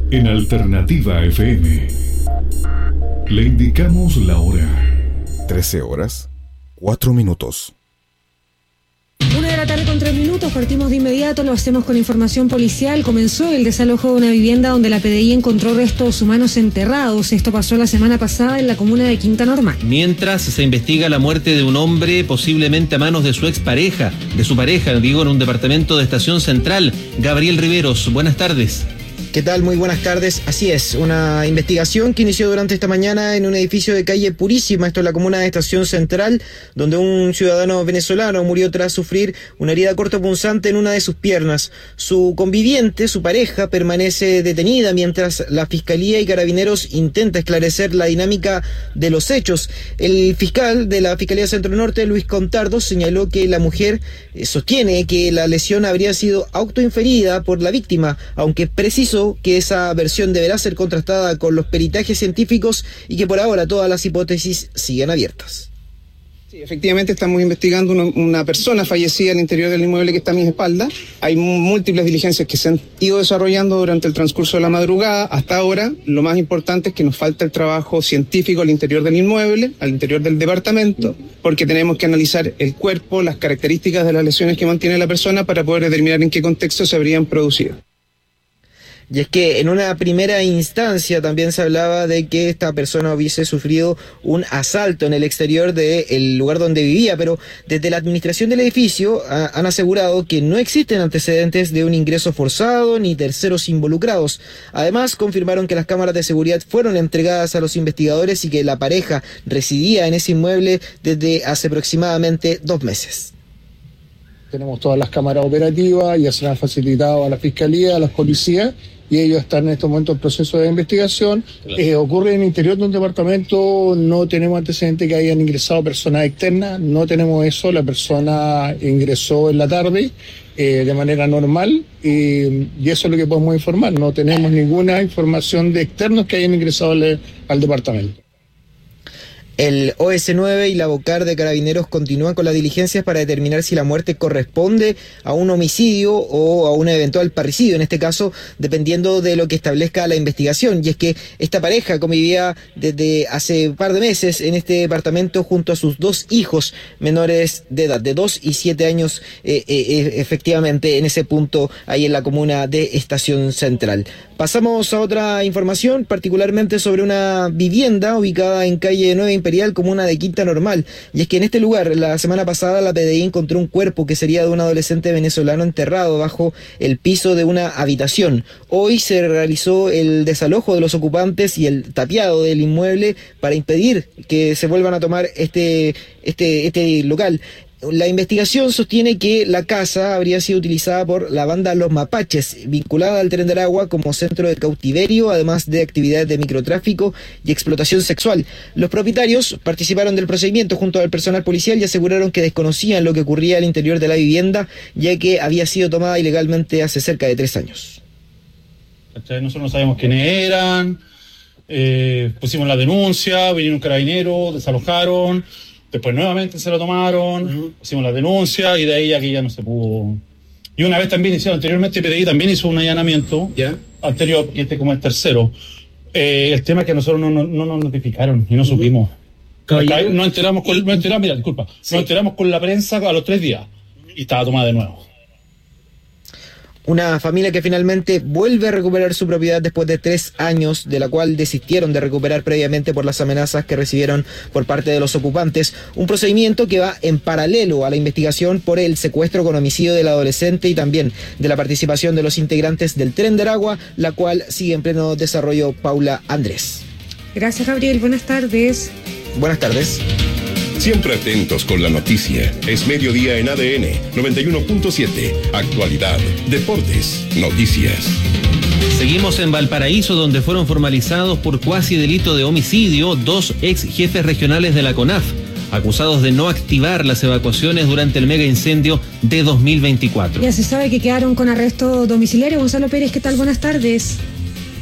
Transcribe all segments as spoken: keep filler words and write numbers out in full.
En Alternativa F M le indicamos la hora. trece horas, cuatro minutos. Una de la tarde con tres minutos, partimos de inmediato, lo hacemos con información policial. Comenzó el desalojo de una vivienda donde la P D I encontró restos humanos enterrados. Esto pasó la semana pasada en la comuna de Quinta Normal. Mientras se investiga la muerte de un hombre, posiblemente a manos de su expareja, de su pareja, digo, en un departamento de Estación Central. Gabriel Riveros, buenas tardes. ¿Qué tal? Muy buenas tardes. Así es, una investigación que inició durante esta mañana en un edificio de calle Purísima, esto es la comuna de Estación Central, donde un ciudadano venezolano murió tras sufrir una herida cortopunzante en una de sus piernas. Su conviviente, su pareja, permanece detenida mientras la Fiscalía y Carabineros intenta esclarecer la dinámica de los hechos. El fiscal de la Fiscalía Centro Norte, Luis Contardo, señaló que la mujer eh, sostiene que la lesión habría sido autoinferida por la víctima, aunque precisó que esa versión deberá ser contrastada con los peritajes científicos y que por ahora todas las hipótesis siguen abiertas. Sí, efectivamente estamos investigando una, una persona fallecida al interior del inmueble que está a mi espalda. Hay múltiples diligencias que se han ido desarrollando durante el transcurso de la madrugada. Hasta ahora, lo más importante es que nos falta el trabajo científico al interior del inmueble, al interior del departamento, porque tenemos que analizar el cuerpo, las características de las lesiones que mantiene la persona para poder determinar en qué contexto se habrían producido. Y es que en una primera instancia también se hablaba de que esta persona hubiese sufrido un asalto en el exterior del lugar donde vivía, pero desde la administración del edificio ha, han asegurado que no existen antecedentes de un ingreso forzado ni terceros involucrados. Además, confirmaron que las cámaras de seguridad fueron entregadas a los investigadores y que la pareja residía en ese inmueble desde hace aproximadamente dos meses. Tenemos todas las cámaras operativas, ya se las han facilitado a la Fiscalía, a las policías, y ellos están en estos momentos en proceso de investigación. Eh, ocurre en el interior de un departamento, no tenemos antecedentes que hayan ingresado personas externas, no tenemos eso, la persona ingresó en la tarde eh, de manera normal y, y eso es lo que podemos informar, no tenemos ninguna información de externos que hayan ingresado al, al departamento. El O S nueve y la Bocar de Carabineros continúan con las diligencias para determinar si la muerte corresponde a un homicidio o a un eventual parricidio, en este caso, dependiendo de lo que establezca la investigación. Y es que esta pareja convivía desde hace un par de meses en este departamento junto a sus dos hijos menores de edad, de dos y siete años, eh, eh, efectivamente, en ese punto, ahí en la comuna de Estación Central. Pasamos a otra información, particularmente sobre una vivienda ubicada en calle nueve Imperial, comuna de Quinta Normal. Y es que en este lugar, la semana pasada, la P D I encontró un cuerpo que sería de un adolescente venezolano enterrado bajo el piso de una habitación. Hoy se realizó el desalojo de los ocupantes y el tapiado del inmueble para impedir que se vuelvan a tomar este, este, este local. La investigación sostiene que la casa habría sido utilizada por la banda Los Mapaches, vinculada al Tren de Aragua como centro de cautiverio, además de actividades de microtráfico y explotación sexual. Los propietarios participaron del procedimiento junto al personal policial y aseguraron que desconocían lo que ocurría al interior de la vivienda, ya que había sido tomada ilegalmente hace cerca de tres años. Nosotros no sabemos quiénes eran, eh, pusimos la denuncia, vinieron carabineros, desalojaron. Después nuevamente se lo tomaron, uh-huh. hicimos la denuncia y de ahí aquí ya no se pudo. Y una vez también hicieron, anteriormente P D I también hizo un allanamiento yeah. anterior, y este como el tercero. Eh, el tema es que nosotros no, no, no nos notificaron y no uh-huh. supimos. Acá, nos enteramos con, nos enteramos, mira, disculpa, sí. nos enteramos con la prensa a los tres días y estaba tomada de nuevo. Una familia que finalmente vuelve a recuperar su propiedad después de tres años, de la cual desistieron de recuperar previamente por las amenazas que recibieron por parte de los ocupantes. Un procedimiento que va en paralelo a la investigación por el secuestro con homicidio del adolescente y también de la participación de los integrantes del Tren de Aragua, la cual sigue en pleno desarrollo. Paula Andrés. Gracias, Gabriel. Buenas tardes. Buenas tardes. Siempre atentos con la noticia. Es mediodía en A D N noventa y uno punto siete. Actualidad, deportes, noticias. Seguimos en Valparaíso, donde fueron formalizados por cuasi delito de homicidio dos ex jefes regionales de la CONAF, acusados de no activar las evacuaciones durante el mega incendio de dos mil veinticuatro. Ya se sabe que quedaron con arresto domiciliario. Gonzalo Pérez, ¿qué tal? Buenas tardes.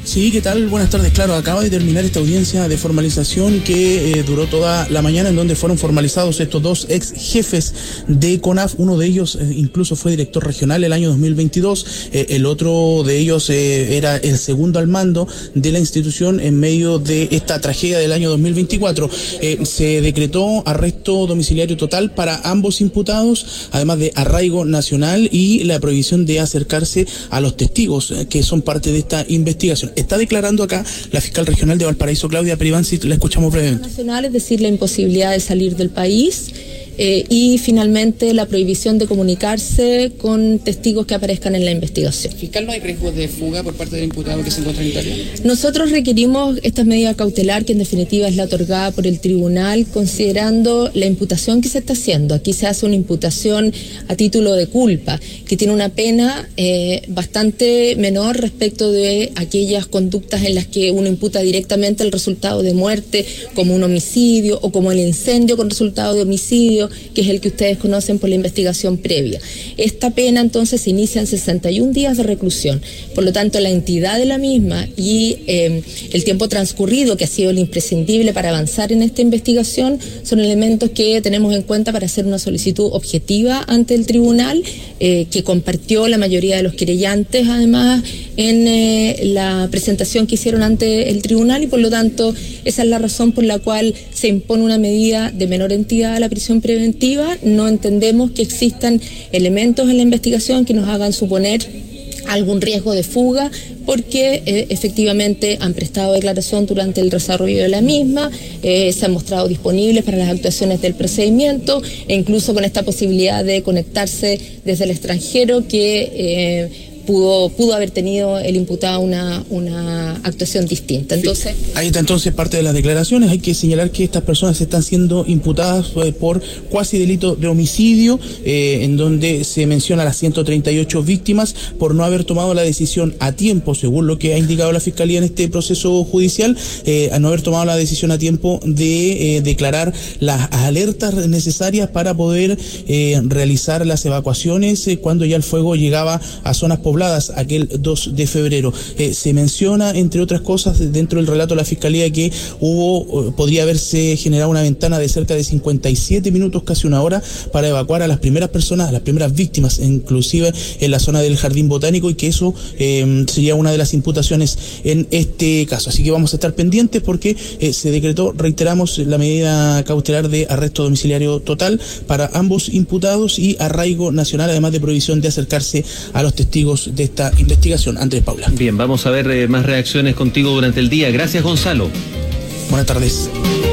Sí, ¿qué tal? Buenas tardes. Claro, acaba de terminar esta audiencia de formalización que eh, duró toda la mañana, en donde fueron formalizados estos dos ex jefes de CONAF. Uno de ellos eh, incluso fue director regional el año dos mil veintidós. Eh, el otro de ellos eh, era el segundo al mando de la institución en medio de esta tragedia del año dos mil veinticuatro. Eh, se decretó arresto domiciliario total para ambos imputados, además de arraigo nacional y la prohibición de acercarse a los testigos eh, que son parte de esta investigación. Está declarando acá la fiscal regional de Valparaíso, Claudia Peribanzi, la escuchamos brevemente. Nacional, es decir, la imposibilidad de salir del país. Eh, y finalmente la prohibición de comunicarse con testigos que aparezcan en la investigación. Fiscal, ¿no hay riesgo de fuga por parte del imputado que se encuentra en Italia? Nosotros requerimos esta medida cautelar, que en definitiva es la otorgada por el tribunal, considerando la imputación que se está haciendo. Aquí se hace una imputación a título de culpa, que tiene una pena eh, bastante menor respecto de aquellas conductas en las que uno imputa directamente el resultado de muerte, como un homicidio o como el incendio con resultado de homicidio, que es el que ustedes conocen por la investigación previa. Esta pena entonces se inicia en sesenta y un días de reclusión. Por lo tanto, la entidad de la misma y eh, el tiempo transcurrido, que ha sido el imprescindible para avanzar en esta investigación, son elementos que tenemos en cuenta para hacer una solicitud objetiva ante el tribunal, eh, que compartió la mayoría de los querellantes, además, en eh, la presentación que hicieron ante el tribunal, y por lo tanto esa es la razón por la cual se impone una medida de menor entidad a la prisión preventiva. No entendemos que existan elementos en la investigación que nos hagan suponer algún riesgo de fuga, porque eh, efectivamente han prestado declaración durante el desarrollo de la misma, eh, se han mostrado disponibles para las actuaciones del procedimiento, e incluso con esta posibilidad de conectarse desde el extranjero, que eh, pudo pudo haber tenido el imputado una una actuación distinta. Entonces, sí. Ahí está entonces parte de las declaraciones. Hay que señalar que estas personas están siendo imputadas eh, por cuasi delito de homicidio, eh, en donde se menciona a las ciento treinta y ocho víctimas por no haber tomado la decisión a tiempo, según lo que ha indicado la Fiscalía en este proceso judicial, eh, a no haber tomado la decisión a tiempo de eh, declarar las alertas necesarias para poder eh, realizar las evacuaciones eh, cuando ya el fuego llegaba a zonas pobladas aquel dos de febrero. Eh, se menciona, entre otras cosas, dentro del relato de la Fiscalía, que hubo, podría haberse generado una ventana de cerca de cincuenta y siete minutos, casi una hora, para evacuar a las primeras personas, a las primeras víctimas, inclusive en la zona del Jardín Botánico, y que eso eh, sería una de las imputaciones en este caso. Así que vamos a estar pendientes porque eh, se decretó, reiteramos, la medida cautelar de arresto domiciliario total para ambos imputados y arraigo nacional, además de prohibición de acercarse a los testigos de esta investigación. Andrés Paula. Bien, vamos a ver eh, más reacciones contigo durante el día. Gracias, Gonzalo. Buenas tardes.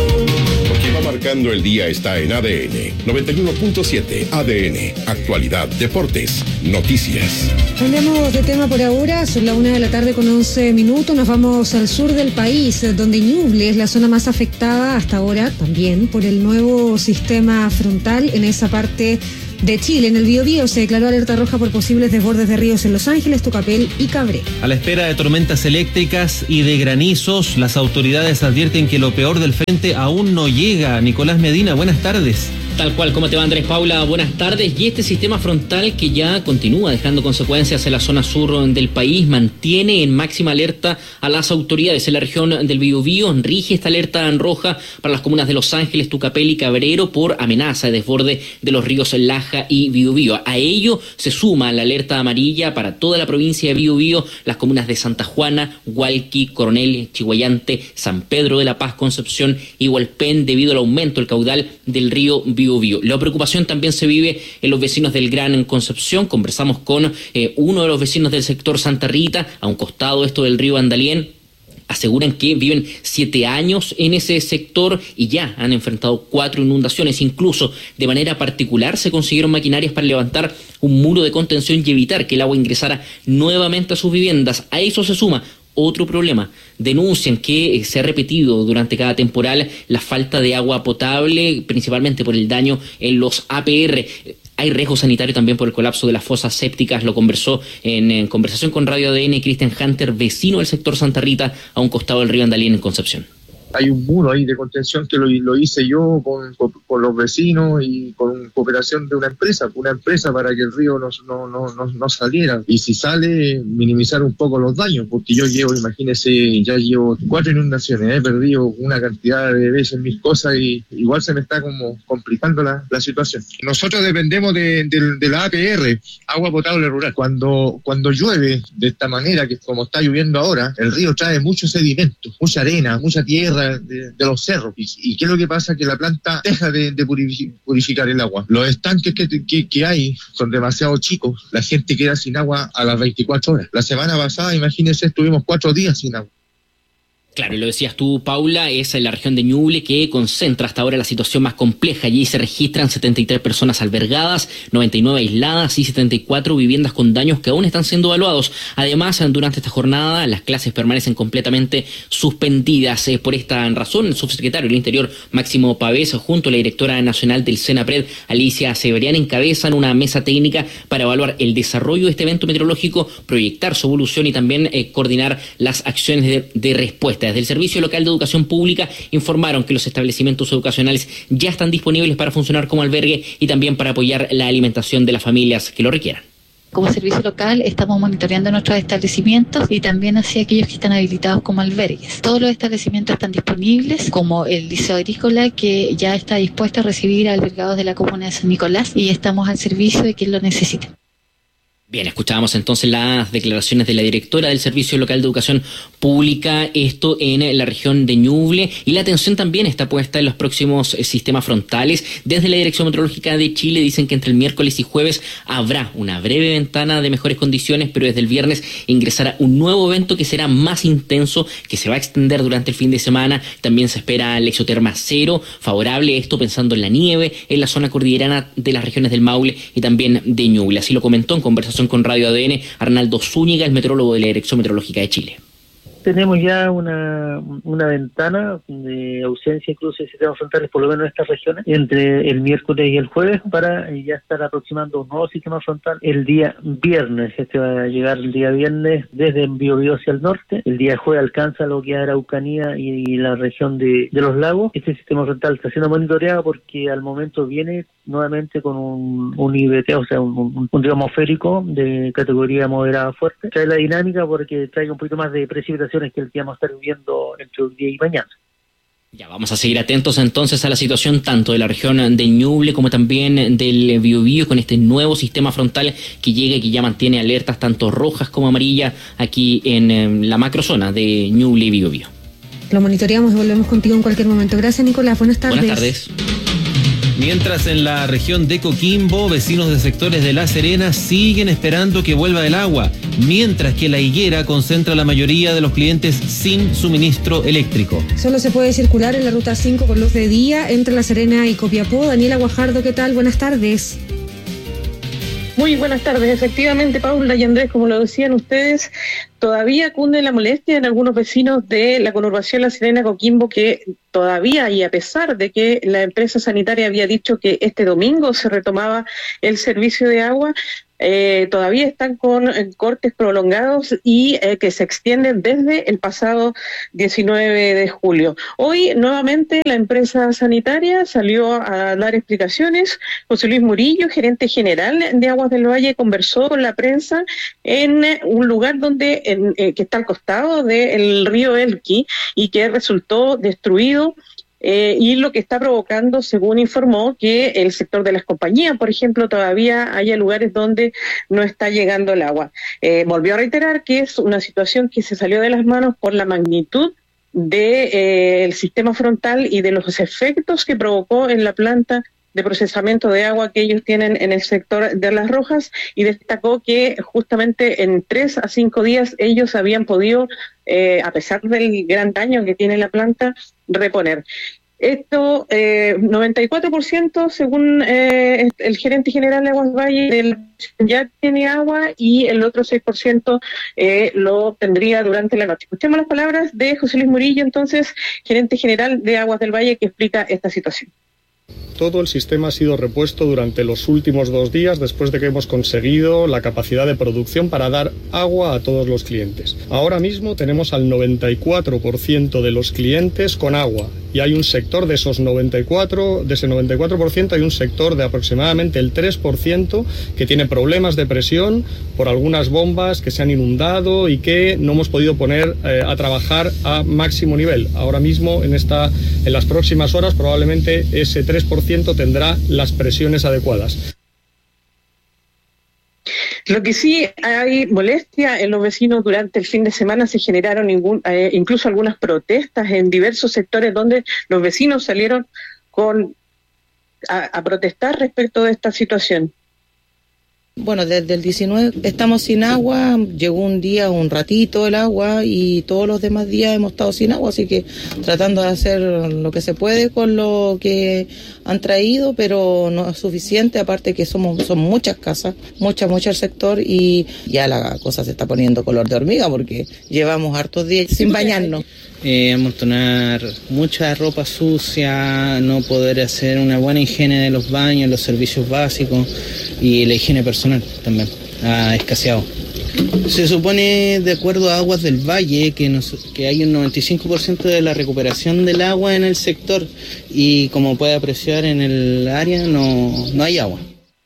Porque va marcando el día está en A D N noventa y uno punto siete. A D N, actualidad, deportes, noticias. Cambiamos de tema por ahora, son la una de la tarde con once minutos, nos vamos al sur del país, donde Ñuble es la zona más afectada hasta ahora también por el nuevo sistema frontal en esa parte de Chile. En el Biobío se declaró alerta roja por posibles desbordes de ríos en Los Ángeles, Tucapel y Cabrera. A la espera de tormentas eléctricas y de granizos, las autoridades advierten que lo peor del frente aún no llega. Nicolás Medina, buenas tardes. Tal cual, ¿cómo te va, Andrés Paula? Buenas tardes. Y este sistema frontal, que ya continúa dejando consecuencias en la zona sur del país, mantiene en máxima alerta a las autoridades en la región del Biobío. Rige esta alerta en roja para las comunas de Los Ángeles, Tucapel y Cabrero por amenaza de desborde de los ríos Laja y Biobío. A ello se suma la alerta amarilla para toda la provincia de Biobío, las comunas de Santa Juana, Hualqui, Coronel, Chihuayante, San Pedro de la Paz, Concepción y Hualpén, debido al aumento del caudal del río Biobío. La preocupación también se vive en los vecinos del Gran Concepción. Conversamos con eh, uno de los vecinos del sector Santa Rita, a un costado esto del río Andalién. Aseguran que viven siete años en ese sector y ya han enfrentado cuatro inundaciones. Incluso de manera particular se consiguieron maquinarias para levantar un muro de contención y evitar que el agua ingresara nuevamente a sus viviendas. A eso se suma otro problema. Denuncian que se ha repetido durante cada temporal la falta de agua potable, principalmente por el daño en los A P R. Hay riesgo sanitario también por el colapso de las fosas sépticas. Lo conversó en, en conversación con Radio A D N Cristian Hunter, vecino del sector Santa Rita, a un costado del río Andalien en Concepción. hay un muro ahí de contención que lo, lo hice yo con, con, con los vecinos y con cooperación de una empresa, una empresa para que el río no, no, no, no, no saliera. Y si sale, minimizar un poco los daños, porque yo llevo, imagínese, ya llevo cuatro inundaciones, he perdido una cantidad de veces mis cosas y igual se me está como complicando la, la situación. Nosotros dependemos de, de, de la A P R, agua potable rural. Cuando, cuando llueve de esta manera, que como está lloviendo ahora, el río trae mucho sedimento, mucha arena, mucha tierra de, de los cerros. ¿Y, y qué es lo que pasa? Que la planta deja de, de purificar el agua. Los estanques que, que, que hay son demasiado chicos. La gente queda sin agua a las veinticuatro horas. La semana pasada, imagínense, estuvimos cuatro días sin agua. Claro, lo decías tú, Paula, es la región de Ñuble que concentra hasta ahora la situación más compleja. Allí se registran setenta y tres personas albergadas, noventa y nueve aisladas y setenta y cuatro viviendas con daños que aún están siendo evaluados. Además, durante esta jornada, las clases permanecen completamente suspendidas. Eh, por esta razón, el subsecretario del Interior, Máximo Pavés, junto a la directora nacional del SENAPRED, Alicia Severian, encabezan una mesa técnica para evaluar el desarrollo de este evento meteorológico, proyectar su evolución y también eh, coordinar las acciones de, de respuesta. Desde el Servicio Local de Educación Pública informaron que los establecimientos educacionales ya están disponibles para funcionar como albergue y también para apoyar la alimentación de las familias que lo requieran. Como servicio local estamos monitoreando nuestros establecimientos y también hacia aquellos que están habilitados como albergues. Todos los establecimientos están disponibles, como el Liceo Agrícola, que ya está dispuesto a recibir a albergados de la comuna de San Nicolás, y estamos al servicio de quien lo necesite. Bien, escuchábamos entonces las declaraciones de la directora del Servicio Local de Educación Pública, esto en la región de Ñuble, y la atención también está puesta en los próximos eh, sistemas frontales. Desde la Dirección Meteorológica de Chile dicen que entre el miércoles y jueves habrá una breve ventana de mejores condiciones, pero desde el viernes ingresará un nuevo evento que será más intenso, que se va a extender durante el fin de semana. También se espera el exoterma cero, favorable esto pensando en la nieve, en la zona cordillerana de las regiones del Maule y también de Ñuble. Así lo comentó en conversación con Radio A D N Arnaldo Zúñiga, el meteorólogo de la Dirección Meteorológica de Chile. Tenemos ya una, una ventana de ausencia incluso de sistemas frontales, por lo menos en estas regiones, entre el miércoles y el jueves, para ya estar aproximando un nuevo sistema frontal el día viernes. Este va a llegar el día viernes desde Biobío hacia el norte. El día jueves alcanza lo que es Araucanía y, y la región de, de los lagos. Este sistema frontal está siendo monitoreado porque al momento viene nuevamente con un, un I B T, o sea, un, un, un río atmosférico de categoría moderada fuerte. Trae la dinámica porque trae un poquito más de precipitación que el que vamos a estar viviendo entre hoy día y mañana. Ya vamos a seguir atentos entonces a la situación tanto de la región de Ñuble como también del Biobío con este nuevo sistema frontal que llega y que ya mantiene alertas tanto rojas como amarillas aquí en, en la macrozona de Ñuble y Biobío. Lo monitoreamos y volvemos contigo en cualquier momento. Gracias, Nicolás. Buenas tardes. Buenas tardes. Mientras en la región de Coquimbo, vecinos de sectores de La Serena siguen esperando que vuelva el agua, mientras que La Higuera concentra la mayoría de los clientes sin suministro eléctrico. Solo se puede circular en la ruta cinco con luz de día entre La Serena y Copiapó. Daniela Guajardo, ¿qué tal? Buenas tardes. Muy buenas tardes. Efectivamente, Paula y Andrés, como lo decían ustedes, todavía cunde la molestia en algunos vecinos de la conurbación La Serena-Coquimbo, que todavía, y a pesar de que la empresa sanitaria había dicho que este domingo se retomaba el servicio de agua, eh, todavía están con eh, cortes prolongados y eh, que se extienden desde el pasado diecinueve de julio. Hoy, nuevamente, la empresa sanitaria salió a dar explicaciones. José Luis Murillo, gerente general de Aguas del Valle, conversó con la prensa en un lugar donde en, eh, que está al costado del río Elqui y que resultó destruido. Eh, y lo que está provocando, según informó, que el sector de las compañías, por ejemplo, todavía haya lugares donde no está llegando el agua. Eh, volvió a reiterar que es una situación que se salió de las manos por la magnitud del de, eh, sistema frontal y de los efectos que provocó en la planta de procesamiento de agua que ellos tienen en el sector de Las Rojas, y destacó que justamente en tres a cinco días ellos habían podido, eh, a pesar del gran daño que tiene la planta, reponer. Esto, eh, noventa y cuatro por ciento, según eh, el gerente general de Aguas Valle, del, ya tiene agua, y el otro seis por ciento eh, lo tendría durante la noche. Escuchemos las palabras de José Luis Murillo, entonces, gerente general de Aguas del Valle, que explica esta situación. Todo el sistema ha sido repuesto durante los últimos dos días después de que hemos conseguido la capacidad de producción para dar agua a todos los clientes. Ahora mismo tenemos al noventa y cuatro por ciento de los clientes con agua y hay un sector de esos noventa y cuatro, de ese noventa y cuatro por ciento hay un sector de aproximadamente el tres por ciento que tiene problemas de presión por algunas bombas que se han inundado y que no hemos podido poner eh, a trabajar a máximo nivel. Ahora mismo en esta en las próximas horas probablemente ese tres por ciento tendrá las presiones adecuadas. Lo que sí hay molestia en los vecinos durante el fin de semana, se generaron ningún, eh, incluso algunas protestas en diversos sectores donde los vecinos salieron con a, a protestar respecto de esta situación. Bueno, desde el diecinueve estamos sin agua, llegó un día un ratito el agua y todos los demás días hemos estado sin agua, así que tratando de hacer lo que se puede con lo que han traído, pero no es suficiente, aparte que somos son muchas casas, muchas, muchas el sector y ya la cosa se está poniendo color de hormiga porque llevamos hartos días sin bañarnos. Eh, amontonar mucha ropa sucia, no poder hacer una buena higiene de los baños, los servicios básicos y la higiene personal también ha escaseado. Se supone, de acuerdo a Aguas del Valle, que, nos, que hay un noventa y cinco por ciento de la recuperación del agua en el sector y como puede apreciar en el área no, no hay agua.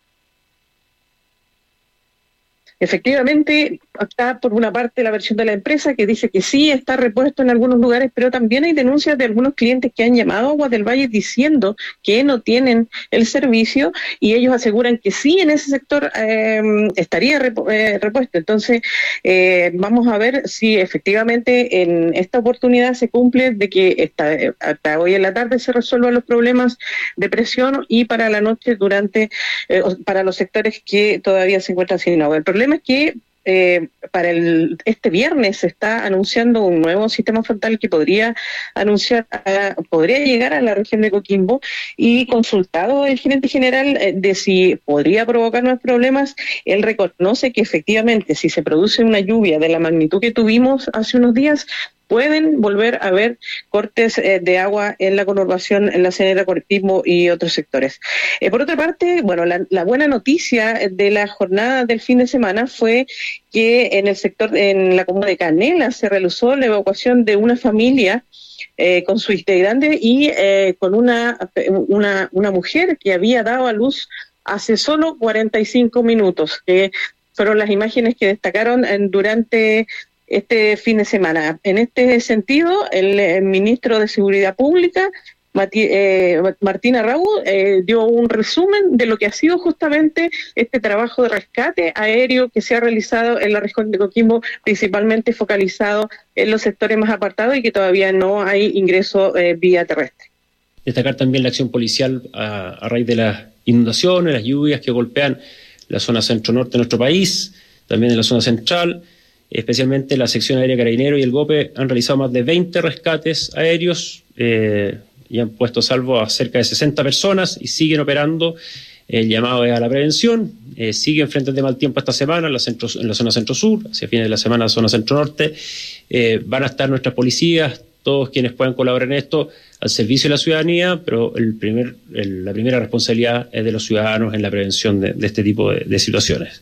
Efectivamente, está por una parte la versión de la empresa que dice que sí está repuesto en algunos lugares, pero también hay denuncias de algunos clientes que han llamado a Aguas del Valle diciendo que no tienen el servicio y ellos aseguran que sí en ese sector eh, estaría repu- eh, repuesto. Entonces, eh, vamos a ver si efectivamente en esta oportunidad se cumple de que esta, hasta hoy en la tarde se resuelvan los problemas de presión y para la noche durante eh, para los sectores que todavía se encuentran sin agua. El problema es que eh, para el este viernes se está anunciando un nuevo sistema frontal que podría anunciar a, podría llegar a la región de Coquimbo, y consultado el gerente general eh, de si podría provocar más problemas, él reconoce que efectivamente si se produce una lluvia de la magnitud que tuvimos hace unos días, pueden volver a haber cortes eh, de agua en la conurbación, en la Cenera, Coquimbo y otros sectores. Eh, por otra parte, bueno, la, la buena noticia de la jornada del fin de semana fue que en el sector, en la comuna de Canela, se realizó la evacuación de una familia eh, con su integrante y eh, con una, una, una mujer que había dado a luz hace solo cuarenta y cinco minutos, que fueron las imágenes que destacaron en, durante este fin de semana. En este sentido, el, el ministro de Seguridad Pública, Mati, eh, Martín Arrau, eh, dio un resumen de lo que ha sido justamente este trabajo de rescate aéreo que se ha realizado en la región de Coquimbo, principalmente focalizado en los sectores más apartados y que todavía no hay ingreso eh, vía terrestre. Destacar también la acción policial a, a raíz de las inundaciones, las lluvias que golpean la zona centro-norte de nuestro país, también en la zona central. Especialmente la sección aérea Carabinero y el GOPE han realizado más de veinte rescates aéreos eh, y han puesto a salvo a cerca de sesenta personas y siguen operando. El llamado es a la prevención. Eh, siguen frentes de mal tiempo esta semana en la, centro, en la zona centro-sur, hacia fines de la semana zona centro-norte. Eh, van a estar nuestras policías, todos quienes puedan colaborar en esto, al servicio de la ciudadanía, pero el primer, el, la primera responsabilidad es de los ciudadanos en la prevención de, de este tipo de, de situaciones.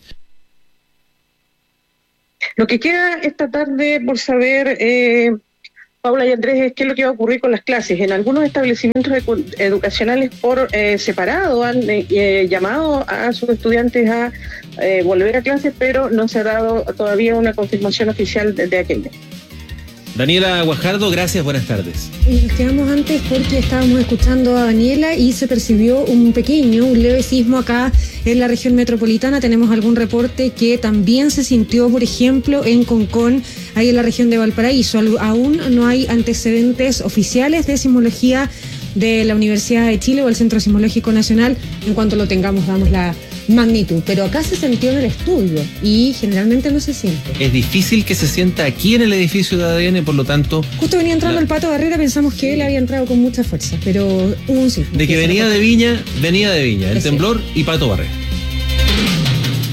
Lo que queda esta tarde por saber, eh, Paula y Andrés, es qué es lo que va a ocurrir con las clases. En algunos establecimientos edu- educacionales por eh, separado han eh, llamado a sus estudiantes a eh, volver a clases, pero no se ha dado todavía una confirmación oficial de, de aquello. Daniela Guajardo, gracias, buenas tardes. Nos quedamos antes porque estábamos escuchando a Daniela y se percibió un pequeño, un leve sismo acá en la región metropolitana. Tenemos algún reporte que también se sintió, por ejemplo, en Concón, ahí en la región de Valparaíso. Aún no hay antecedentes oficiales de sismología de la Universidad de Chile o el Centro Sismológico Nacional. En cuanto lo tengamos, damos la magnitud, pero acá se sintió en el estudio y generalmente no se siente. Es difícil que se sienta aquí en el edificio de A D N, por lo tanto... Justo venía entrando la... el Pato Barrera, pensamos que él había entrado con mucha fuerza, pero hubo un sismo. De que venía de Viña, venía de Viña, el temblor y Pato Barrera.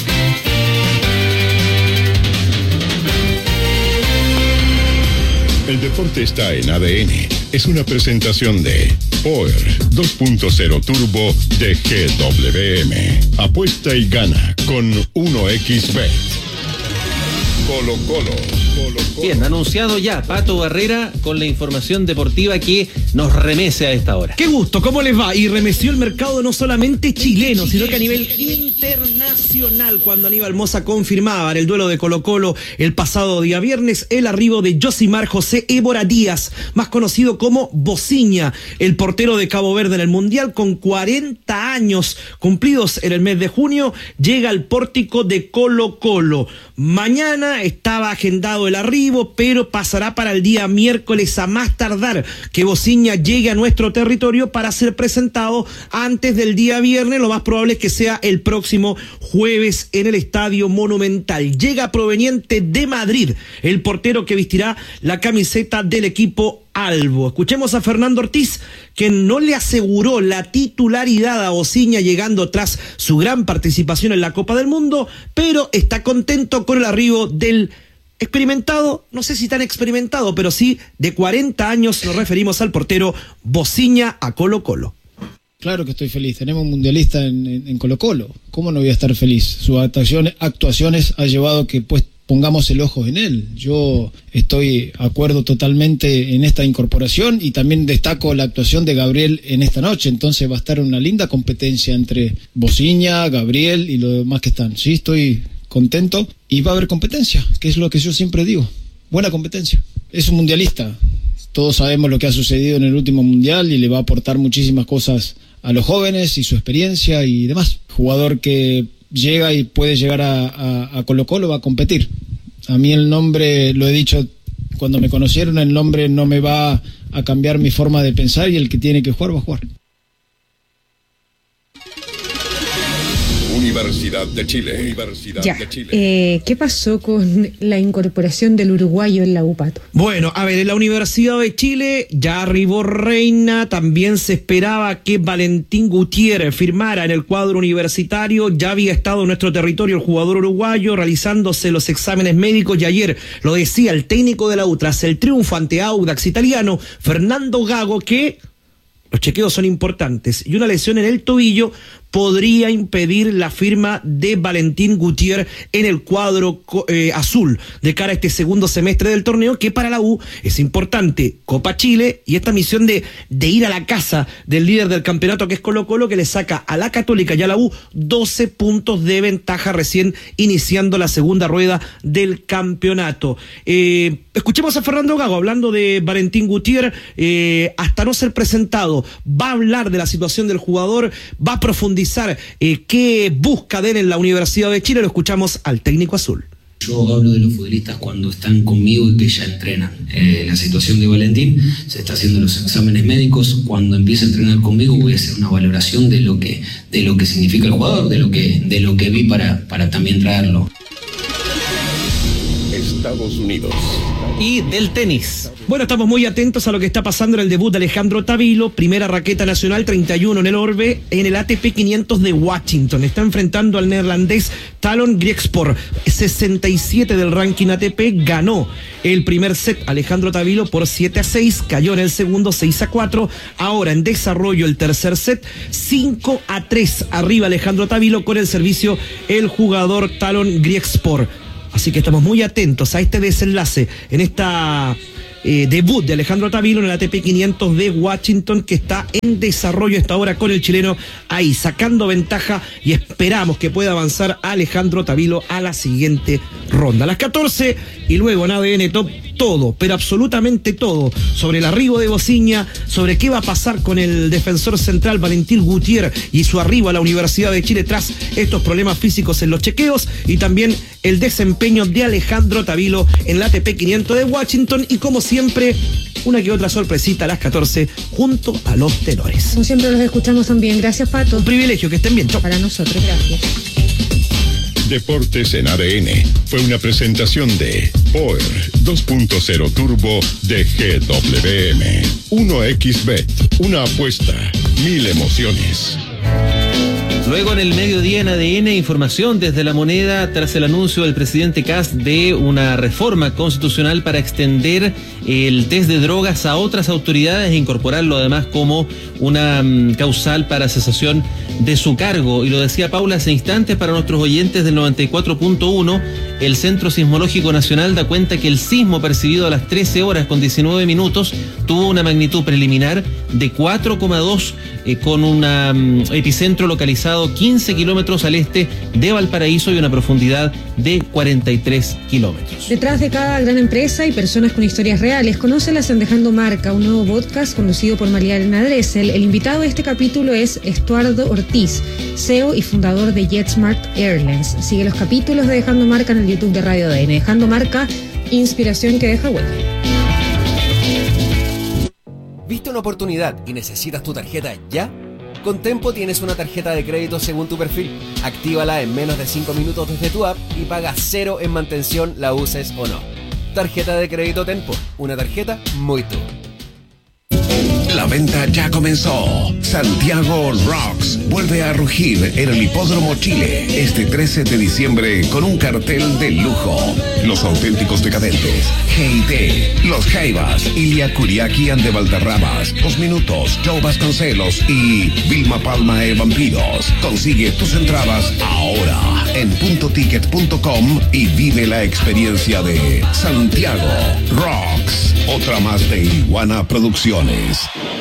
El El deporte está en A D N. Es una presentación de Power dos punto cero Turbo de G W M. Apuesta y gana con uno equis bet. Colo Colo. Bien, anunciado ya Pato Barrera con la información deportiva que nos remece a esta hora. Qué gusto, ¿cómo les va? Y remeció el mercado no solamente chileno, sino que a nivel internacional, cuando Aníbal Mosa confirmaba en el duelo de Colo Colo el pasado día viernes el arribo de Josimar José Évora Díaz, más conocido como Bociña, el portero de Cabo Verde en el Mundial, con cuarenta años cumplidos en el mes de junio, llega al pórtico de Colo Colo. Mañana estaba agendado el arribo, pero pasará para el día miércoles a más tardar que Bociña llegue a nuestro territorio para ser presentado antes del día viernes. Lo más probable es que sea el próximo jueves en el Estadio Monumental. Llega proveniente de Madrid el portero que vestirá la camiseta del equipo albo. Escuchemos a Fernando Ortiz, que no le aseguró la titularidad a Bociña llegando tras su gran participación en la Copa del Mundo, pero está contento con el arribo del experimentado, no sé si tan experimentado, pero sí de cuarenta años, nos referimos al portero Bociña a Colo Colo. Claro que estoy feliz, tenemos un mundialista en, en, en Colo Colo, ¿cómo no voy a estar feliz? Sus actuaciones, actuaciones ha llevado que pues pongamos el ojo en él. Yo estoy de acuerdo totalmente en esta incorporación y también destaco la actuación de Gabriel en esta noche, entonces va a estar una linda competencia entre Bociña, Gabriel y los demás que están. Sí, estoy contento y va a haber competencia, que es lo que yo siempre digo, buena competencia. Es un mundialista, todos sabemos lo que ha sucedido en el último mundial y le va a aportar muchísimas cosas a los jóvenes y su experiencia y demás. Jugador que llega y puede llegar a, a, a Colo Colo va a competir. A mí el nombre, lo he dicho cuando me conocieron, el nombre no me va a cambiar mi forma de pensar y el que tiene que jugar va a jugar. Universidad de Chile. Universidad ya, de Chile. Eh, ¿qué pasó con la incorporación del uruguayo en la U, Pato? Bueno, a ver, en la Universidad de Chile ya arribó Reina, también se esperaba que Valentín Gutiérrez firmara en el cuadro universitario, ya había estado en nuestro territorio el jugador uruguayo realizándose los exámenes médicos y ayer lo decía el técnico de la U tras el triunfo ante Audax Italiano, Fernando Gago, que los chequeos son importantes y una lesión en el tobillo podría impedir la firma de Valentín Gutiérrez en el cuadro eh, azul de cara a este segundo semestre del torneo, que para la U es importante. Copa Chile y esta misión de, de ir a la casa del líder del campeonato, que es Colo Colo, que le saca a la Católica y a la U doce puntos de ventaja recién iniciando la segunda rueda del campeonato. Eh, escuchemos a Fernando Gago hablando de Valentín Gutiérrez, eh, hasta no ser presentado, va a hablar de la situación del jugador, va a profundizar Eh, qué busca de él en la Universidad de Chile. Lo escuchamos al técnico azul. Yo hablo de los futbolistas cuando están conmigo y que ya entrenan. Eh, la situación de Valentín, se está haciendo los exámenes médicos. Cuando empiece a entrenar conmigo voy a hacer una valoración de lo que, de lo que significa el jugador, de lo que, de lo que vi para, para también traerlo. Estados Unidos. Y del tenis. Bueno, estamos muy atentos a lo que está pasando en el debut de Alejandro Tavilo, primera raqueta nacional, treinta y uno en el orbe, en el A T P quinientos de Washington. Está enfrentando al neerlandés Talon Griekspor, sesenta y siete del ranking A T P. Ganó el primer set Alejandro Tavilo por siete a seis, cayó en el segundo seis a cuatro. Ahora en desarrollo el tercer set, cinco a tres arriba Alejandro Tavilo con el servicio el jugador Talon Griekspor. Así que estamos muy atentos a este desenlace en esta eh, debut de Alejandro Tavilo en el A T P quinientos de Washington, que está en desarrollo hasta ahora con el chileno ahí sacando ventaja, y esperamos que pueda avanzar Alejandro Tavilo a la siguiente ronda. A las catorce y luego en A D N Top todo, pero absolutamente todo, sobre el arribo de Bociña, sobre qué va a pasar con el defensor central Valentín Gutiérrez y su arribo a la Universidad de Chile tras estos problemas físicos en los chequeos, y también el desempeño de Alejandro Tavilo en la A T P quinientos de Washington, y como siempre, una que otra sorpresita a las catorce junto a los tenores. Como siempre los escuchamos también. Gracias, Pato. Un privilegio, que estén bien. Chau. Para nosotros, gracias. Deportes en A D N fue una presentación de Power dos punto cero Turbo de G W M. uno equis bet, una apuesta, mil emociones. Luego en el mediodía en A D N, información desde La Moneda tras el anuncio del presidente Kast de una reforma constitucional para extender el test de drogas a otras autoridades e incorporarlo además como una um, causal para cesación de su cargo. Y lo decía Paula hace instantes para nuestros oyentes del noventa y cuatro punto uno, el Centro Sismológico Nacional da cuenta que el sismo percibido a las trece horas con diecinueve minutos tuvo una magnitud preliminar de cuatro coma dos eh, con un um, epicentro localizado quince kilómetros al este de Valparaíso y una profundidad de cuarenta y tres kilómetros. Detrás de cada gran empresa hay personas con historias reales. Conócelas en Dejando Marca, un nuevo podcast conducido por María Elena Dressel. El invitado de este capítulo es Estuardo Ortiz, C E O y fundador de JetSmart Airlines. Sigue los capítulos de Dejando Marca en el YouTube de Radio A D N. Dejando Marca, inspiración que deja huella. ¿Viste una oportunidad y necesitas tu tarjeta ya? Con Tempo tienes una tarjeta de crédito según tu perfil. Actívala en menos de cinco minutos desde tu app y paga cero en mantención, la uses o no. Tarjeta de crédito Tempo, una tarjeta muy tú. La venta ya comenzó. Santiago Rocks vuelve a rugir en el Hipódromo Chile este trece de diciembre con un cartel de lujo. Los auténticos decadentes, G I T, Los Jaivas, Ilia Kuriaki and de Valderramas, Dos Minutos, Joe Vasconcelos y Vilma Palma e Vampiros. Consigue tus entradas ahora en punto ticket punto com y vive la experiencia de Santiago Rocks. Otra más de Iguana Producciones.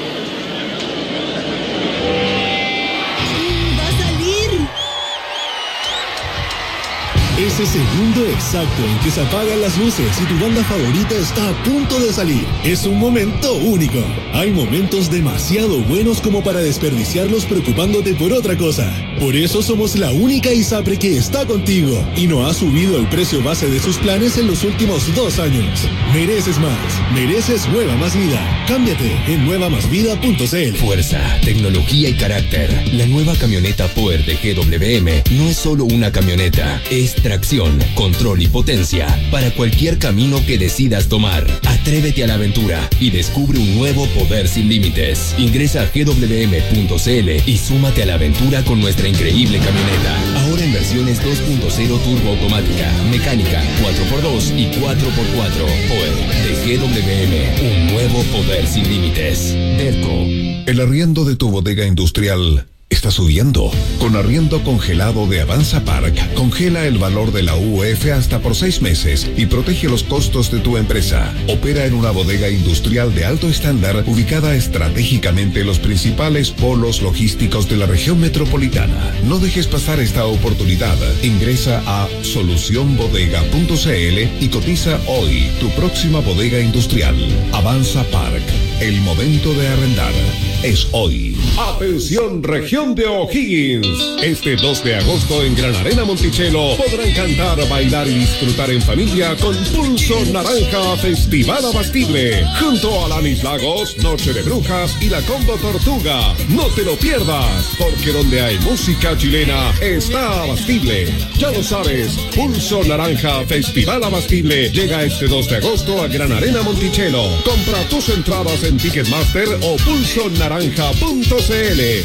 Ese segundo exacto en que se apagan las luces y tu banda favorita está a punto de salir. Es un momento único. Hay momentos demasiado buenos como para desperdiciarlos preocupándote por otra cosa. Por eso somos la única ISAPRE que está contigo y no ha subido el precio base de sus planes en los últimos dos años. Mereces más. Mereces Nueva Más Vida. Cámbiate en nueva más vida punto c l. Fuerza, tecnología y carácter. La nueva camioneta Power de G W M no es solo una camioneta, es tracción, control y potencia para cualquier camino que decidas tomar. Atrévete a la aventura y descubre un nuevo poder sin límites. Ingresa a g w m punto c l y súmate a la aventura con nuestra increíble camioneta. Ahora en versiones dos punto cero turbo automática, mecánica, cuatro por dos y cuatro por cuatro. Power de G W M, un nuevo poder sin límites. Derco. El arriendo de tu bodega industrial está subiendo. Con arriendo congelado de Avanza Park, congela el valor de la U F hasta por seis meses y protege los costos de tu empresa. Opera en una bodega industrial de alto estándar ubicada estratégicamente en los principales polos logísticos de la región metropolitana. No dejes pasar esta oportunidad. Ingresa a solución bodega punto c l y cotiza hoy tu próxima bodega industrial. Avanza Park. El momento de arrendar es hoy. Atención, región de O'Higgins. Este dos de agosto en Gran Arena Monticello podrán cantar, bailar y disfrutar en familia con Pulso Naranja Festival Abastible. Junto a Lanis Lagos, Noche de Brujas y la Combo Tortuga. No te lo pierdas, porque donde hay música chilena está Abastible. Ya lo sabes, Pulso Naranja Festival Abastible llega este dos de agosto a Gran Arena Monticello. Compra tus entradas en Ticketmaster o pulso naranja punto c l.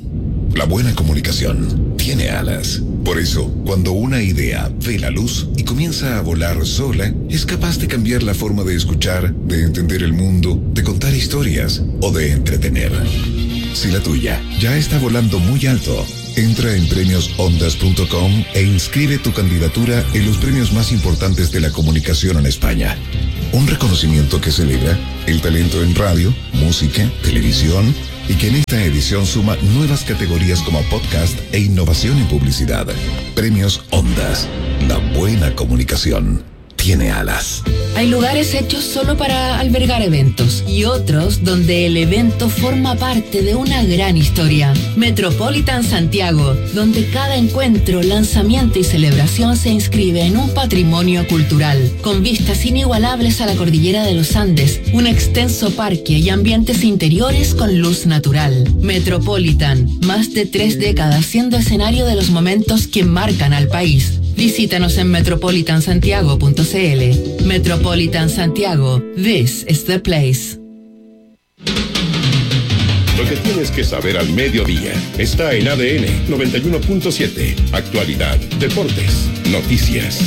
La buena comunicación tiene alas. Por eso, cuando una idea ve la luz y comienza a volar sola, es capaz de cambiar la forma de escuchar, de entender el mundo, de contar historias o de entretener. Si la tuya ya está volando muy alto, entra en premios ondas punto com e inscribe tu candidatura en los premios más importantes de la comunicación en España. Un reconocimiento que celebra el talento en radio, música, televisión y que en esta edición suma nuevas categorías como podcast e innovación en publicidad. Premios Ondas. La buena comunicación tiene alas. Hay lugares hechos solo para albergar eventos y otros donde el evento forma parte de una gran historia. Metropolitan Santiago, donde cada encuentro, lanzamiento y celebración se inscribe en un patrimonio cultural, con vistas inigualables a la cordillera de los Andes, un extenso parque y ambientes interiores con luz natural. Metropolitan, más de tres décadas siendo escenario de los momentos que marcan al país. Visítanos en metropolitan santiago punto c l. Metropolitan Santiago, this is the place. Lo que tienes que saber al mediodía está en A D N noventa y uno punto siete. Actualidad, deportes, noticias.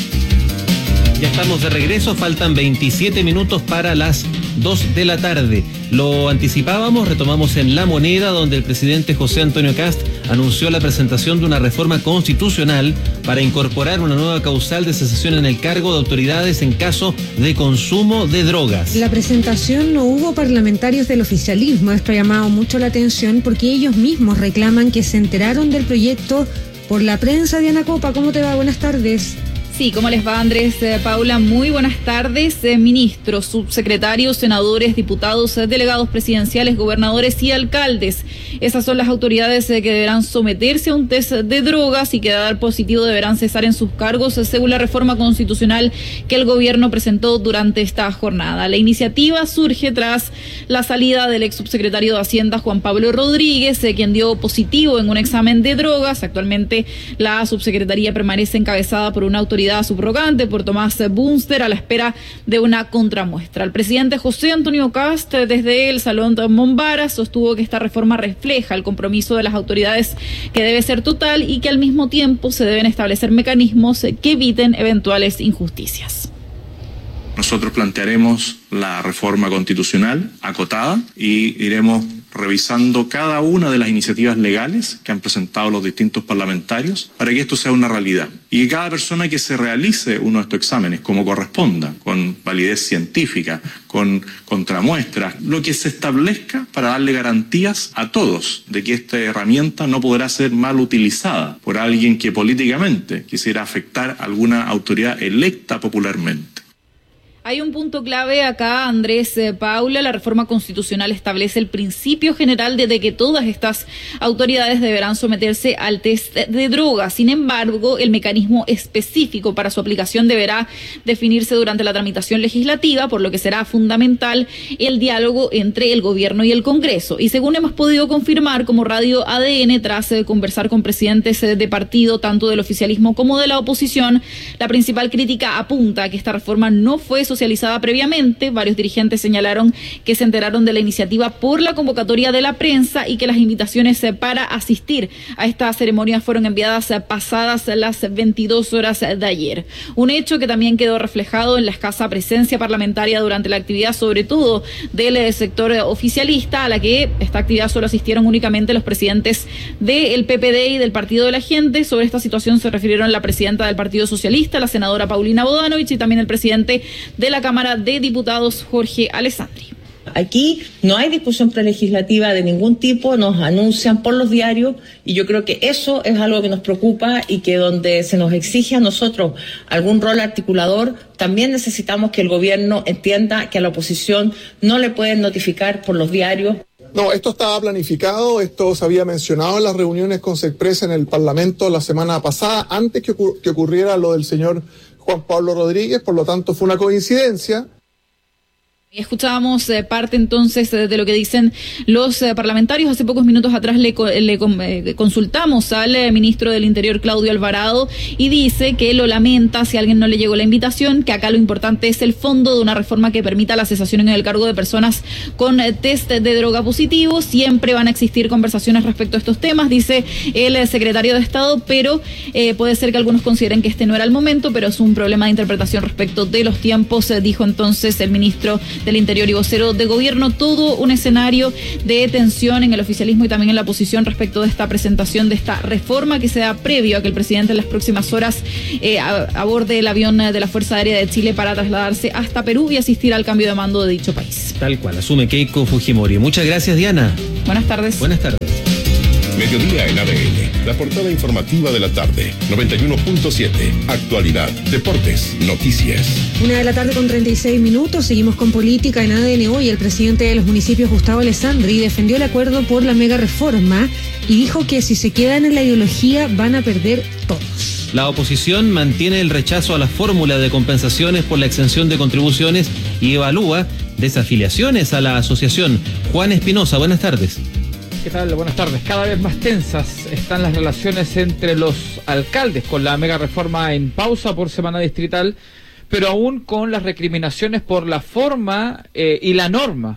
Ya estamos de regreso, faltan veintisiete minutos para las dos de la tarde. Lo anticipábamos, retomamos en La Moneda, donde el presidente José Antonio Kast anunció la presentación de una reforma constitucional para incorporar una nueva causal de cesación en el cargo de autoridades en caso de consumo de drogas. La presentación no hubo parlamentarios del oficialismo. Esto ha llamado mucho la atención porque ellos mismos reclaman que se enteraron del proyecto por la prensa. Diana Copa, ¿cómo te va? Buenas tardes. Sí, ¿cómo les va, Andrés? Eh, Paula, muy buenas tardes. Eh, ministros, subsecretarios, senadores, diputados, eh, delegados presidenciales, gobernadores y alcaldes. Esas son las autoridades eh, que deberán someterse a un test de drogas y que de dar positivo deberán cesar en sus cargos, eh, según la reforma constitucional que el gobierno presentó durante esta jornada. La iniciativa surge tras la salida del ex subsecretario de Hacienda, Juan Pablo Rodríguez, eh, quien dio positivo en un examen de drogas. Actualmente la subsecretaría permanece encabezada por una autoridad subrogante, por Tomás Bunster, a la espera de una contramuestra. El presidente José Antonio Kast, desde el Salón de Mombara, sostuvo que esta reforma refleja el compromiso de las autoridades, que debe ser total y que al mismo tiempo se deben establecer mecanismos que eviten eventuales injusticias. Nosotros plantearemos la reforma constitucional acotada y iremos revisando cada una de las iniciativas legales que han presentado los distintos parlamentarios para que esto sea una realidad. Y cada persona que se realice uno de estos exámenes como corresponda, con validez científica, con contramuestras, lo que se establezca para darle garantías a todos de que esta herramienta no podrá ser mal utilizada por alguien que políticamente quisiera afectar a alguna autoridad electa popularmente. Hay un punto clave acá, Andrés, eh, Paula. La reforma constitucional establece el principio general de, de que todas estas autoridades deberán someterse al test de drogas. Sin embargo, el mecanismo específico para su aplicación deberá definirse durante la tramitación legislativa, por lo que será fundamental el diálogo entre el gobierno y el Congreso. Y según hemos podido confirmar como Radio A D N, tras eh, conversar con presidentes eh, de partido, tanto del oficialismo como de la oposición, la principal crítica apunta a que esta reforma no fue socializada previamente. Varios dirigentes señalaron que se enteraron de la iniciativa por la convocatoria de la prensa y que las invitaciones para asistir a esta ceremonia fueron enviadas pasadas las veintidós horas de ayer. Un hecho que también quedó reflejado en la escasa presencia parlamentaria durante la actividad, sobre todo del sector oficialista, a la que esta actividad solo asistieron únicamente los presidentes del P P D y del Partido de la Gente. Sobre esta situación se refirieron la presidenta del Partido Socialista, la senadora Paulina Bodanovich, y también el presidente de la Cámara de Diputados, Jorge Alessandri. Aquí no hay discusión prelegislativa de ningún tipo, nos anuncian por los diarios y yo creo que eso es algo que nos preocupa y que donde se nos exige a nosotros algún rol articulador, también necesitamos que el gobierno entienda que a la oposición no le pueden notificar por los diarios. No, esto estaba planificado, esto se había mencionado en las reuniones con Sexpress en el Parlamento la semana pasada, antes que, ocur- que ocurriera lo del señor Juan Pablo Rodríguez, por lo tanto fue una coincidencia. Escuchábamos eh, parte entonces eh, de lo que dicen los eh, parlamentarios. Hace pocos minutos atrás le, le eh, consultamos al eh, ministro del Interior, Claudio Alvarado, y dice que lo lamenta si a alguien no le llegó la invitación, que acá lo importante es el fondo de una reforma que permita la cesación en el cargo de personas con eh, test de droga positivo. Siempre van a existir conversaciones respecto a estos temas, dice el eh, secretario de Estado, pero eh, puede ser que algunos consideren que este no era el momento, pero es un problema de interpretación respecto de los tiempos, eh, dijo entonces el ministro del Interior y vocero de gobierno. Todo un escenario de tensión en el oficialismo y también en la oposición respecto de esta presentación de esta reforma, que se da previo a que el presidente en las próximas horas eh, aborde el avión de la Fuerza Aérea de Chile para trasladarse hasta Perú y asistir al cambio de mando de dicho país. Tal cual, asume Keiko Fujimori. Muchas gracias, Diana. Buenas tardes. Buenas tardes. Mediodía en A D N, la portada informativa de la tarde, noventa y uno punto siete, actualidad, deportes, noticias. Una de la tarde con treinta y seis minutos, seguimos con política en A D N hoy. El presidente de los municipios, Gustavo Alessandri, defendió el acuerdo por la mega reforma y dijo que si se quedan en la ideología van a perder todos. La oposición mantiene el rechazo a la fórmula de compensaciones por la exención de contribuciones y evalúa desafiliaciones a la asociación. Juan Espinosa, buenas tardes. ¿Qué tal? Buenas tardes. Cada vez más tensas están las relaciones entre los alcaldes, con la mega reforma en pausa por semana distrital, pero aún con las recriminaciones por la forma eh, y la norma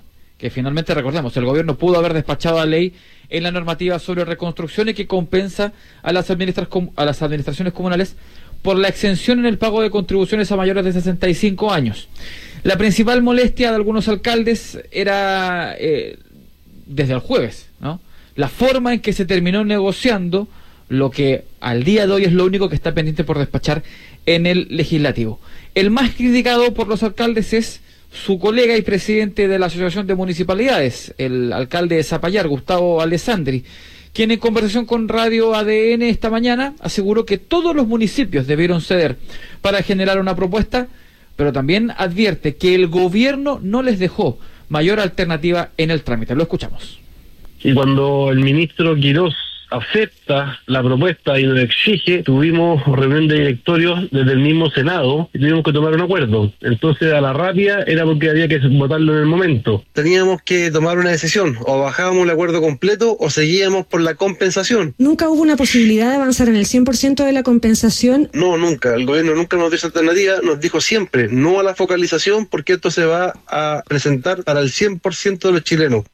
que finalmente, recordemos, el gobierno pudo haber despachado la ley en la normativa sobre reconstrucción y que compensa a las, administra- a las administraciones comunales por la exención en el pago de contribuciones a mayores de sesenta y cinco años. La principal molestia de algunos alcaldes era eh, desde el jueves, ¿no?, la forma en que se terminó negociando lo que al día de hoy es lo único que está pendiente por despachar en el legislativo. El más criticado por los alcaldes es su colega y presidente de la Asociación de Municipalidades, el alcalde de Zapallar, Gustavo Alessandri, quien en conversación con Radio A D N esta mañana aseguró que todos los municipios debieron ceder para generar una propuesta, pero también advierte que el gobierno no les dejó mayor alternativa en el trámite. Lo escuchamos. Y cuando el ministro Quirós acepta la propuesta y nos exige, tuvimos reunión de directorios desde el mismo Senado y tuvimos que tomar un acuerdo. Entonces, a la rápida era porque había que votarlo en el momento. Teníamos que tomar una decisión, o bajábamos el acuerdo completo o seguíamos por la compensación. ¿Nunca hubo una posibilidad de avanzar en el cien por ciento de la compensación? No, nunca. El gobierno nunca nos dio esa alternativa, nos dijo siempre no a la focalización porque esto se va a presentar para el cien por ciento de los chilenos.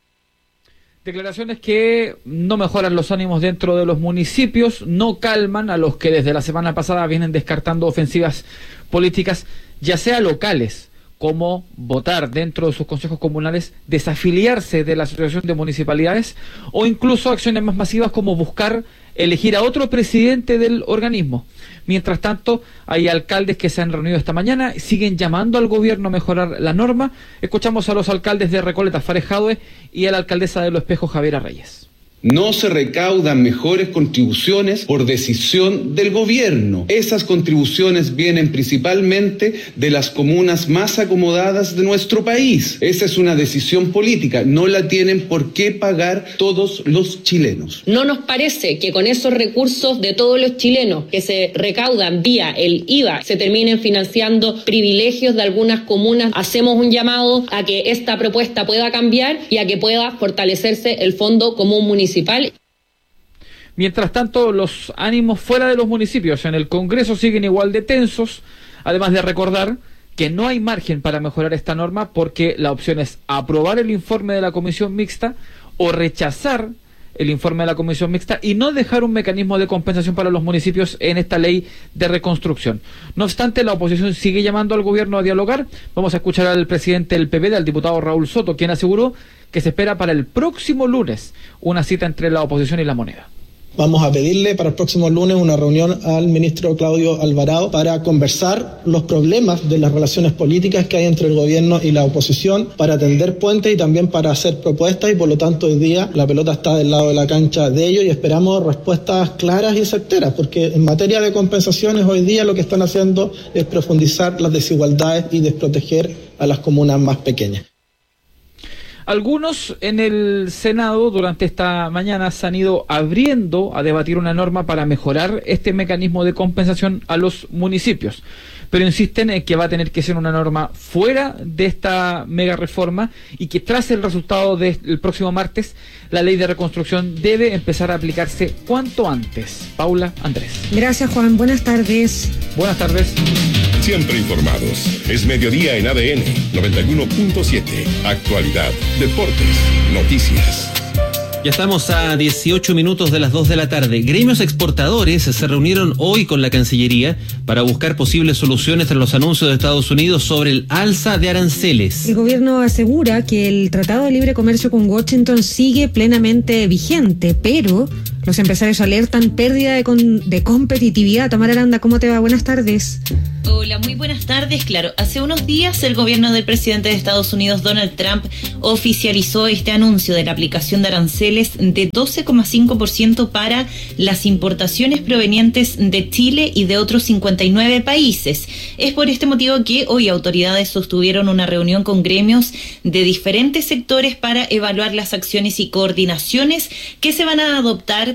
Declaraciones que no mejoran los ánimos dentro de los municipios, no calman a los que desde la semana pasada vienen descartando ofensivas políticas, ya sea locales, como votar dentro de sus consejos comunales, desafiliarse de la Asociación de Municipalidades, o incluso acciones más masivas como buscar elegir a otro presidente del organismo. Mientras tanto, hay alcaldes que se han reunido esta mañana, siguen llamando al gobierno a mejorar la norma. Escuchamos a los alcaldes de Recoleta, Fares Jadue, y a la alcaldesa de Los Espejos, Javiera Reyes. No se recaudan mejores contribuciones por decisión del gobierno. Esas contribuciones vienen principalmente de las comunas más acomodadas de nuestro país. Esa es una decisión política, no la tienen por qué pagar todos los chilenos. No nos parece que con esos recursos de todos los chilenos que se recaudan vía el I V A se terminen financiando privilegios de algunas comunas. Hacemos un llamado a que esta propuesta pueda cambiar y a que pueda fortalecerse el Fondo Común Municipal. Mientras tanto, los ánimos fuera de los municipios en el Congreso siguen igual de tensos, además de recordar que no hay margen para mejorar esta norma porque la opción es aprobar el informe de la comisión mixta o rechazar el informe de la comisión mixta y no dejar un mecanismo de compensación para los municipios en esta ley de reconstrucción. No obstante, la oposición sigue llamando al gobierno a dialogar. Vamos a escuchar al presidente del P P D, al diputado Raúl Soto, quien aseguró que se espera para el próximo lunes una cita entre la oposición y la moneda. Vamos a pedirle para el próximo lunes una reunión al ministro Claudio Alvarado para conversar los problemas de las relaciones políticas que hay entre el gobierno y la oposición, para tender puentes y también para hacer propuestas, y por lo tanto hoy día la pelota está del lado de la cancha de ellos y esperamos respuestas claras y certeras, porque en materia de compensaciones hoy día lo que están haciendo es profundizar las desigualdades y desproteger a las comunas más pequeñas. Algunos en el Senado durante esta mañana se han ido abriendo a debatir una norma para mejorar este mecanismo de compensación a los municipios, pero insisten en que va a tener que ser una norma fuera de esta mega reforma y que tras el resultado del próximo martes la ley de reconstrucción debe empezar a aplicarse cuanto antes. Paula, Andrés. Gracias, Juan. Buenas tardes. Buenas tardes. Siempre informados. Es mediodía en A D N noventa y uno punto siete. Actualidad, deportes, noticias. Ya estamos a dieciocho minutos de las dos de la tarde. Gremios exportadores se reunieron hoy con la Cancillería para buscar posibles soluciones tras los anuncios de Estados Unidos sobre el alza de aranceles. El gobierno asegura que el Tratado de Libre Comercio con Washington sigue plenamente vigente, pero los empresarios alertan pérdida de, con, de competitividad. Tamara Aranda, ¿cómo te va? Buenas tardes. Hola, muy buenas tardes. Claro, hace unos días el gobierno del presidente de Estados Unidos, Donald Trump, oficializó este anuncio de la aplicación de aranceles de doce coma cinco por ciento para las importaciones provenientes de Chile y de otros cincuenta y nueve países. Es por este motivo que hoy autoridades sostuvieron una reunión con gremios de diferentes sectores para evaluar las acciones y coordinaciones que se van a adoptar